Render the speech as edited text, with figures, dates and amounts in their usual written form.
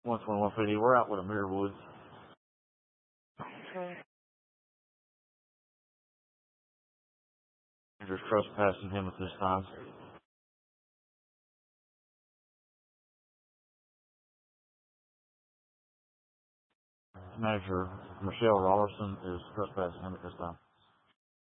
121 PD. We're out with Amir Woods. Okay. You're trespassing him at this time. Manager Michelle Rollerson is trespassing him at this time.